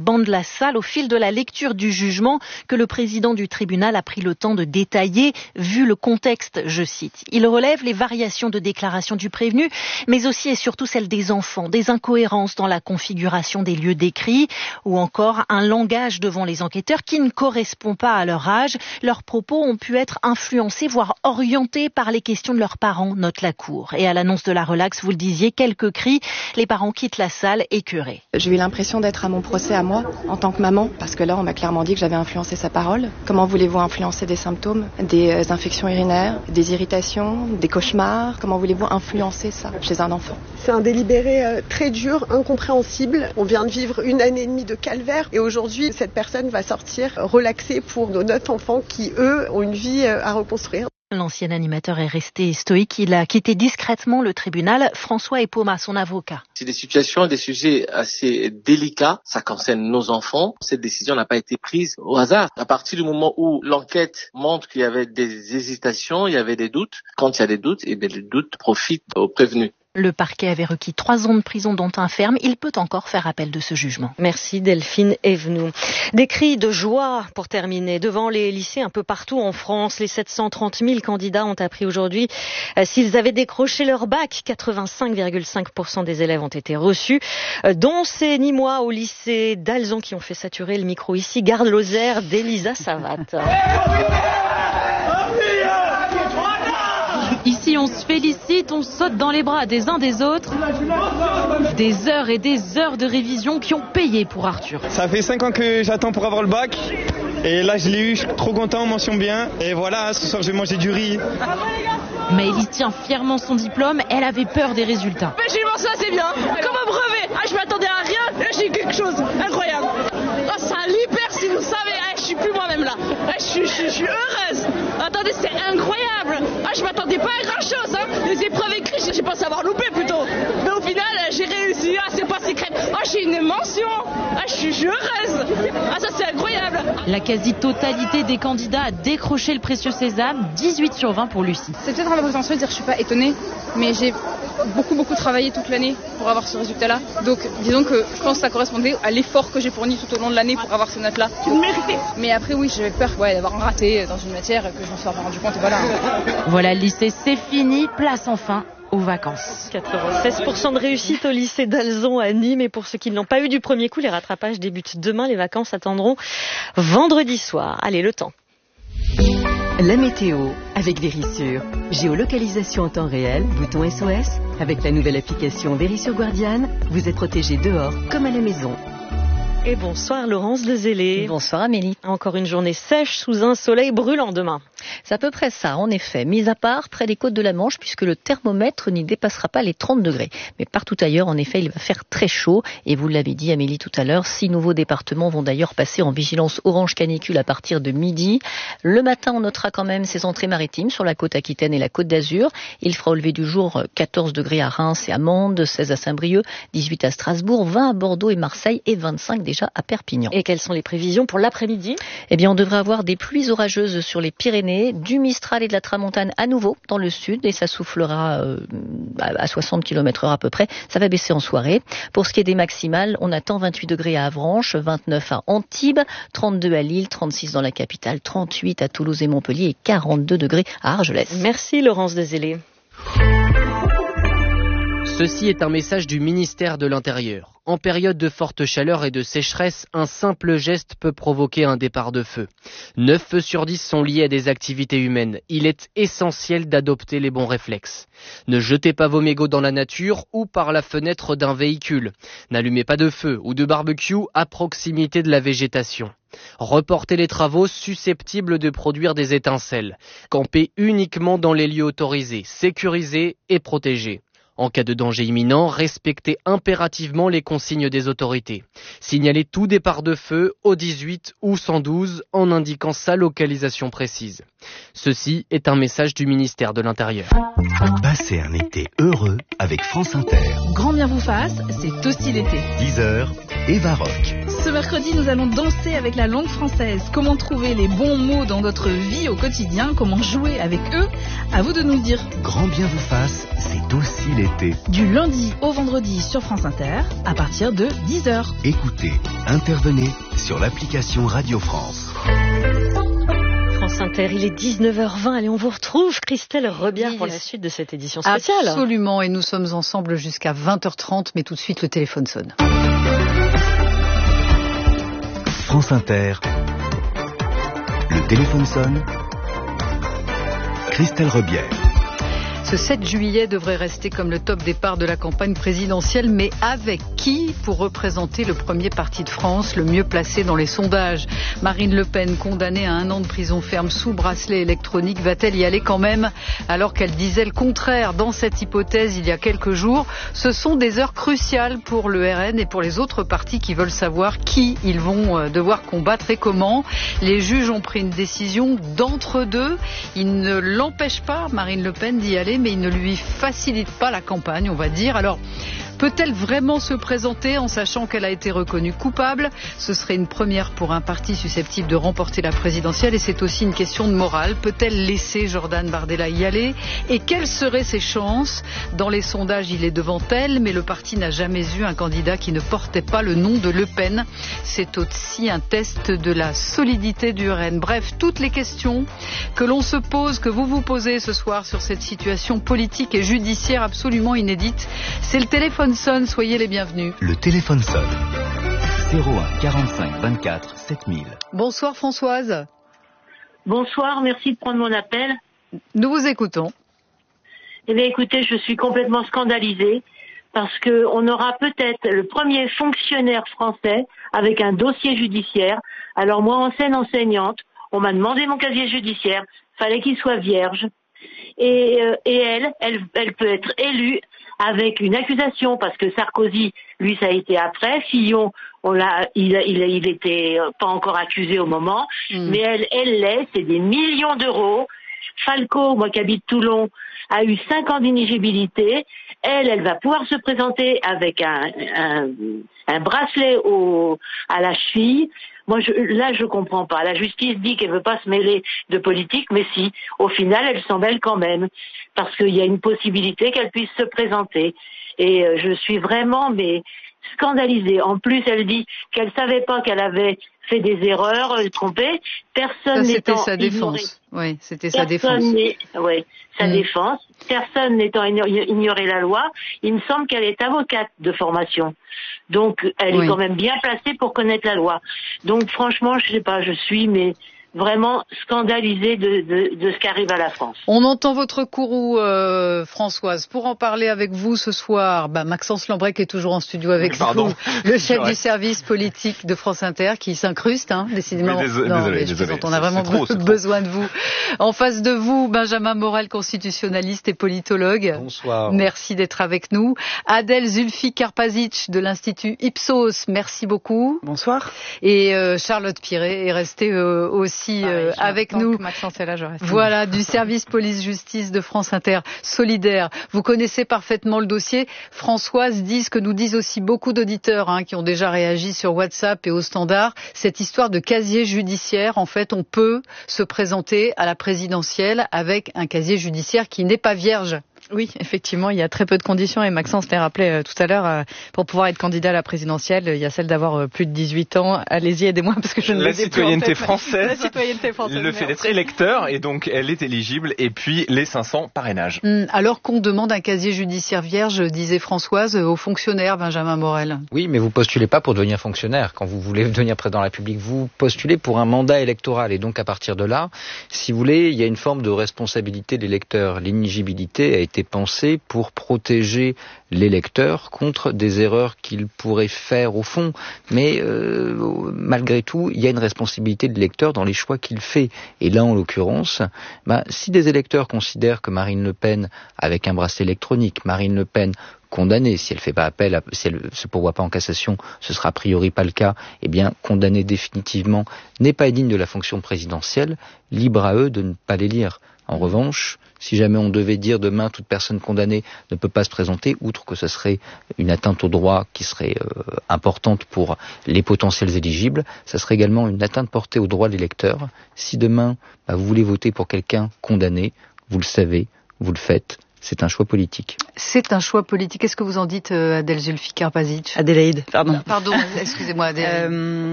bancs de la salle au fil de la lecture du jugement que le président du tribunal a pris le temps de détailler, vu le contexte, je cite. Il relève les variations de déclaration du prévenu, mais aussi et surtout celles des enfants, des incohérences dans la configuration des lieux décrits, ou encore un langage devant les enquêteurs qui ne correspond pas à leur âge. Leurs propos ont pu être influencés, voire orientés par les questions de leurs parents, note la Cour. Et à l'annonce de la relaxe, vous le disiez, quelques cris, les parents quittent la salle écœurés. J'ai eu l'impression d'être à mon procès à moi, en tant que maman, parce que là, on m'a clairement dit que j'avais influencé sa parole. Comment voulez-vous influencer des symptômes, des infections urinaires, des irritations, des cauchemars? Comment voulez-vous influencer ça chez un enfant? C'est un délibéré très dur, incompréhensible. On vient de vivre 1 année et demie de calvaire et aujourd'hui, cette personne va sortir relaxée pour nos 9 enfants qui, eux, ont une vie à reconstruire. L'ancien animateur est resté stoïque. Il a quitté discrètement le tribunal. François Epoma, son avocat. C'est des situations, des sujets assez délicats. Ça concerne nos enfants. Cette décision n'a pas été prise au hasard. À partir du moment où l'enquête montre qu'il y avait des hésitations, il y avait des doutes. Quand il y a des doutes, les doutes profitent aux prévenus. Le parquet avait requis 3 ans de prison dont un ferme. Il peut encore faire appel de ce jugement. Merci Delphine Evenou. Des cris de joie pour terminer. Devant les lycées un peu partout en France, les 730 000 candidats ont appris aujourd'hui s'ils avaient décroché leur bac. 85,5% des élèves ont été reçus, dont ces Nîmois au lycée d'Alzon qui ont fait saturer le micro ici. Garde Lozère d'Elisa Savat. Ici, on se félicite, on saute dans les bras des uns des autres. Des heures et des heures de révision qui ont payé pour Arthur. Ça fait 5 ans que j'attends pour avoir le bac. Et là, je l'ai eu, je suis trop content, mention bien. Et voilà, ce soir, je vais manger du riz. Mais Elise tient fièrement son diplôme, elle avait peur des résultats. Mais j'ai ça, c'est bien. Comme un brevet. Je m'attendais à rien, là j'ai eu quelque chose. Incroyable. Ça libère, si vous savez. Je suis plus moi-même là. Je suis heureuse. Attendez, c'est incroyable. Je m'attendais pas à grand chose. Les épreuves écrites, j'ai pensé avoir loupé plutôt. Mais au final, j'ai réussi. C'est pas secret. J'ai une mention. Je suis heureuse. Ça, c'est incroyable. La quasi-totalité des candidats a décroché le précieux sésame. 18 sur 20 pour Lucie. C'est peut-être un peu prétentieux de dire que je suis pas étonnée, mais j'ai beaucoup travaillé toute l'année pour avoir ce résultat-là. Donc, disons que je pense que ça correspondait à l'effort que j'ai fourni tout au long de l'année pour avoir ces notes-là. Mais après, oui, j'avais peur d'avoir un raté dans une matière et que je m'en sois pas rendu compte. Voilà, le lycée, c'est fini. Place enfin aux vacances. 96% de réussite au lycée d'Alzon à Nîmes. Et pour ceux qui ne l'ont pas eu du premier coup, les rattrapages débutent demain. Les vacances attendront vendredi soir. Allez, le temps. La météo avec Vérissure. Géolocalisation en temps réel, bouton SOS. Avec la nouvelle application Vérissure Guardiane, vous êtes protégé dehors comme à la maison. Et bonsoir Laurence Dezélé. Bonsoir Amélie. Encore une journée sèche sous un soleil brûlant demain. C'est à peu près ça, en effet. Mis à part près des côtes de la Manche, puisque le thermomètre n'y dépassera pas les 30 degrés. Mais partout ailleurs, en effet, il va faire très chaud. Et vous l'avez dit Amélie tout à l'heure, 6 nouveaux départements vont d'ailleurs passer en vigilance orange canicule à partir de midi. Le matin, on notera quand même ces entrées maritimes sur la côte aquitaine et la côte d'Azur. Il fera au lever du jour 14 degrés à Reims et à Mende, 16 à Saint-Brieuc, 18 à Strasbourg, 20 à Bordeaux et Marseille et 25 déjà à Perpignan. Et quelles sont les prévisions pour l'après-midi ? Eh bien, on devrait avoir des pluies orageuses sur les Pyrénées, du Mistral et de la Tramontane à nouveau dans le sud et ça soufflera à 60 km/h à peu près. Ça va baisser en soirée. Pour ce qui est des maximales, on attend 28 degrés à Avranches, 29 à Antibes, 32 à Lille, 36 dans la capitale, 38 à Toulouse et Montpellier et 42 degrés à Argelès. Merci Laurence Dezélé. Ceci est un message du ministère de l'Intérieur. En période de forte chaleur et de sécheresse, un simple geste peut provoquer un départ de feu. 9 feux sur 10 sont liés à des activités humaines. Il est essentiel d'adopter les bons réflexes. Ne jetez pas vos mégots dans la nature ou par la fenêtre d'un véhicule. N'allumez pas de feu ou de barbecue à proximité de la végétation. Reportez les travaux susceptibles de produire des étincelles. Campez uniquement dans les lieux autorisés, sécurisés et protégés. En cas de danger imminent, respectez impérativement les consignes des autorités. Signalez tout départ de feu au 18 ou 112 en indiquant sa localisation précise. Ceci est un message du ministère de l'Intérieur. Passez un été heureux avec France Inter. Grand bien vous fasse, c'est aussi l'été. 10h, Eva Rock. Ce mercredi, nous allons danser avec la langue française. Comment trouver les bons mots dans notre vie au quotidien, comment jouer avec eux. À vous de nous le dire. Grand bien vous fasse, c'est aussi l'été. l'été. Du lundi au vendredi sur France Inter, à partir de 10h. Écoutez, intervenez sur l'application Radio France. France Inter, il est 19h20. Allez, on vous retrouve, Christelle Rebière, pour la suite de cette édition spéciale. Absolument, et nous sommes ensemble jusqu'à 20h30, mais tout de suite, le téléphone sonne. France Inter, le téléphone sonne. Christelle Rebière. Ce 7 juillet devrait rester comme le top départ de la campagne présidentielle, mais avec qui pour représenter le premier parti de France, le mieux placé dans les sondages? Marine Le Pen, condamnée à 1 an de prison ferme sous bracelet électronique, va-t-elle y aller quand même alors qu'elle disait le contraire dans cette hypothèse il y a quelques jours? Ce sont des heures cruciales pour le RN et pour les autres partis qui veulent savoir qui ils vont devoir combattre et comment. Les juges ont pris une décision d'entre-deux. Ils ne l'empêchent pas, Marine Le Pen, d'y aller, mais il ne lui facilite pas la campagne, on va dire. Alors, peut-elle vraiment se présenter en sachant qu'elle a été reconnue coupable? Ce serait une première pour un parti susceptible de remporter la présidentielle, et c'est aussi une question de morale. Peut-elle laisser Jordan Bardella y aller? Et quelles seraient ses chances? Dans les sondages, il est devant elle, mais le parti n'a jamais eu un candidat qui ne portait pas le nom de Le Pen. C'est aussi un test de la solidité du RN. Bref, toutes les questions que l'on se pose, que vous vous posez ce soir sur cette situation politique et judiciaire absolument inédite. C'est le téléphone sonne, soyez les bienvenus. Le téléphone sonne. 01 45 24 7000. Bonsoir Françoise. Bonsoir, merci de prendre mon appel. Nous vous écoutons. Eh bien écoutez, je suis complètement scandalisée parce qu'on aura peut-être le premier fonctionnaire français avec un dossier judiciaire. Alors moi, ancienne enseignante, on m'a demandé mon casier judiciaire, fallait qu'il soit vierge. Et elle peut être élue avec une accusation, parce que Sarkozy, lui, ça a été après. Fillon, il était pas encore accusé au moment, mais elle l'est, c'est des millions d'euros. Falco, moi qui habite Toulon, a eu 5 ans d'inéligibilité. Elle va pouvoir se présenter avec un bracelet à la cheville. Moi, je comprends pas. La justice dit qu'elle veut pas se mêler de politique, mais si, au final, elle s'en mêle quand même, parce qu'il y a une possibilité qu'elle puisse se présenter. Et je suis vraiment, scandalisée. En plus, elle dit qu'elle savait pas qu'elle avait fait des erreurs, trompées. Personne n'étant sa défense. Oui, c'était sa défense. Sa défense. Personne n'étant ignoré la loi. Il me semble qu'elle est avocate de formation. Donc, elle est quand même bien placée pour connaître la loi. Donc, franchement, je sais pas, je suis, vraiment scandalisée de ce qui arrive à la France. On entend votre courroux, Françoise. Pour en parler avec vous ce soir, Maxence Lambrec est toujours en studio avec vous, le chef du service politique de France Inter, qui s'incruste, décidément. Oui, désolé. On a vraiment besoin de vous. En face de vous, Benjamin Morel, constitutionnaliste et politologue. Bonsoir. Merci d'être avec nous. Adèle Zulfi-Karpazic de l'Institut Ipsos, merci beaucoup. Bonsoir. Et Charlotte Piret est restée aussi avec nous. Maxence est là, je reste. Voilà, du service police-justice de France Inter, solidaire. Vous connaissez parfaitement le dossier. Françoise, dit ce que nous disent aussi beaucoup d'auditeurs qui ont déjà réagi sur WhatsApp et au standard. Cette histoire de casier judiciaire, en fait, on peut se présenter à la présidentielle avec un casier judiciaire qui n'est pas vierge. Oui, effectivement, il y a très peu de conditions et Maxence l'a rappelé tout à l'heure. Pour pouvoir être candidat à la présidentielle, il y a celle d'avoir plus de 18 ans. Allez-y, aidez-moi parce que je ne les ai plus en tête. La citoyenneté française. Le fait d'être électeur et donc elle est éligible. Et puis les 500 parrainages. Alors qu'on demande un casier judiciaire vierge, disait Françoise, aux fonctionnaires, Benjamin Morel. Oui, mais vous postulez pas pour devenir fonctionnaire. Quand vous voulez devenir président de la République, vous postulez pour un mandat électoral. Et donc à partir de là, si vous voulez, il y a une forme de responsabilité de l'électeur. L'inéligibilité a été pensée pour protéger l'électeur contre des erreurs qu'il pourrait faire au fond. Mais malgré tout, il y a une responsabilité de l'électeur dans les choix qu'il fait. Et là, en l'occurrence, si des électeurs considèrent que Marine Le Pen, avec un bracelet électronique, Marine Le Pen condamnée, si elle fait pas appel, si elle se pourvoit pas en cassation, ce sera a priori pas le cas, eh bien, condamnée définitivement, n'est pas digne de la fonction présidentielle, libre à eux de ne pas l'élire. En revanche, si jamais on devait dire demain toute personne condamnée ne peut pas se présenter, outre que ce serait une atteinte au droit qui serait importante pour les potentiels éligibles, ça serait également une atteinte portée au droit de l'électeur. Si demain vous voulez voter pour quelqu'un condamné, vous le savez, vous le faites. C'est un choix politique. C'est un choix politique. Qu'est-ce que vous en dites, Adèle Zulfikar-Pazic ? Adélaïde, pardon. Pardon, excusez-moi, Adélaïde.